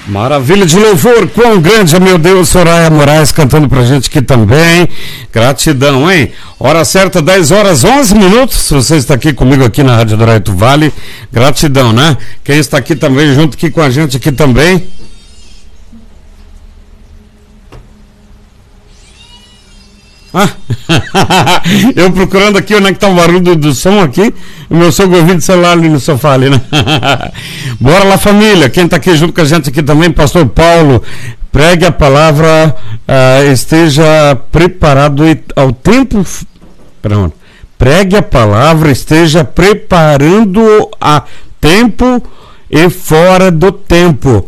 Maravilha de louvor, quão grande é meu Deus. Soraya Moraes cantando pra gente aqui também. Gratidão, hein? Hora certa, 10 horas 11 minutos. Você está aqui comigo aqui na Rádio Douraito Vale. Gratidão, né? Quem está aqui também, junto aqui com a gente aqui também. Eu procurando aqui onde é que tá o barulho do som aqui. O meu sogro ouvindo celular ali no sofá ali, né? Bora lá, família. Quem tá aqui junto com a gente aqui também, pastor Paulo. Pregue a palavra, esteja preparado ao tempo. Pronto. Pregue a palavra, esteja preparando a tempo e fora do tempo.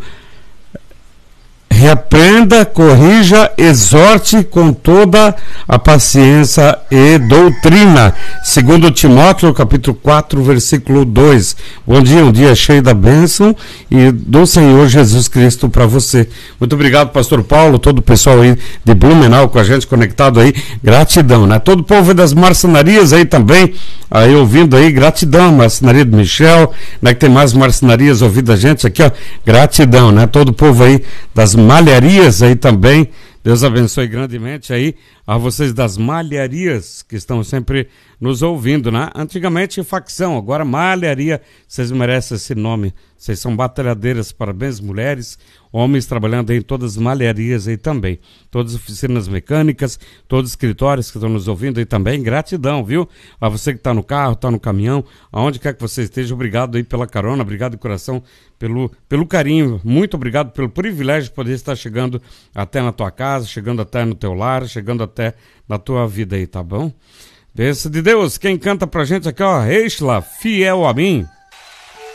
Repreenda, corrija, exorte com toda a paciência e doutrina. Segundo Timóteo, capítulo 4, versículo 2. Bom dia, um dia cheio da bênção e do Senhor Jesus Cristo para você. Muito obrigado, pastor Paulo, todo o pessoal aí de Blumenau com a gente conectado aí. Gratidão, né? Todo o povo das marcenarias aí também, aí ouvindo aí, gratidão, marcenaria do Michel, né? Que tem mais marcenarias ouvindo a gente aqui, ó. Gratidão, né? Todo o povo aí das malharias aí também, Deus abençoe grandemente aí a vocês das malharias que estão sempre nos ouvindo, né? Antigamente facção, agora malharia, vocês merecem esse nome, vocês são batalhadeiras, parabéns mulheres, homens trabalhando em todas as malharias aí também, todas as oficinas mecânicas, todos os escritórios que estão nos ouvindo aí também, gratidão, viu? A você que está no carro, está no caminhão, aonde quer que você esteja, obrigado aí pela carona, obrigado de coração pelo carinho, muito obrigado pelo privilégio de poder estar chegando até na tua casa, chegando até no teu lar, chegando até na tua vida aí, tá bom? Bênção de Deus, quem canta pra gente aqui, ó, Reishla, fiel a mim.